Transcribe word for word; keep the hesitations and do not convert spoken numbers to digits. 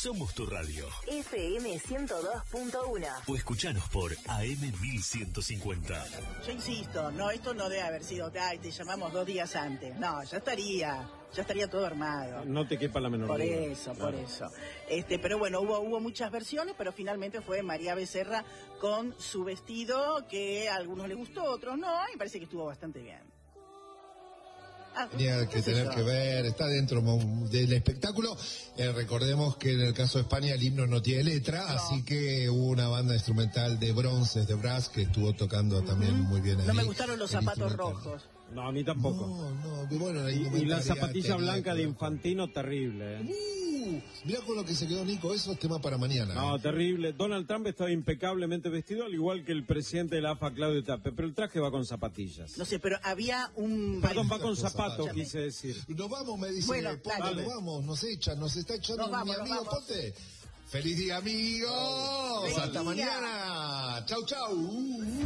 Somos tu radio. F M ciento dos punto uno. O escuchanos por A M mil ciento cincuenta. Yo insisto, no, esto no debe haber sido, ay, te llamamos dos días antes. No, ya estaría, ya estaría todo armado. No te quepa la menor duda. Por eso, por Claro. eso. Este, pero bueno, hubo, hubo muchas versiones, pero finalmente fue María Becerra con su vestido, que a algunos les gustó, a otros no, y parece que estuvo bastante bien. Ah, Tenía que ¿qué sé tener yo? que ver, está dentro mo- del espectáculo. Eh, recordemos que en el caso de España el himno no tiene letra, No. así que hubo una banda instrumental de bronces, de brass, que estuvo tocando también muy bien ahí. No me gustaron los el zapatos instrumental. rojos. No, a mí tampoco. No, no, y bueno, la y, y la indumentaria zapatilla tenía blanca que de ver con- Infantino, terrible. ¿eh? Uh, mirá con lo que se quedó Nico, eso es tema para mañana. No, ¿eh? terrible. Donald Trump estaba impecablemente vestido, al igual que el presidente de la A F A, Claudio Tape, pero el traje va con zapatillas. No sé, pero había un... Perdón, va Ay, con cosa zapatos, rara. quise decir. Nos vamos, me dice, Bueno, Ponte, dale. nos vamos, nos echan, nos está echando Nos vamos, mi nos amigo vamos. Ponte. ¡Feliz día, amigos! Feliz ¡Hasta día. mañana! ¡Chau, chau!